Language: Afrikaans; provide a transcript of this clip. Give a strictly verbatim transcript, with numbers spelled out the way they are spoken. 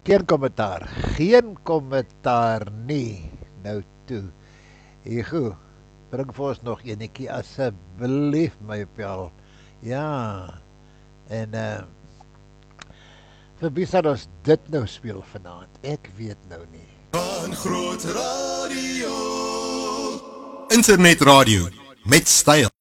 Geen kommentaar, geen kommentaar nie. Nou toe. Hugo, bring vir ons nog enetjie asseblief my pel. Ja. En uh vir wie sal ons dit nou speel vanaand? Ek weet nou nie. Van Groot Radio. Internet radio met styl.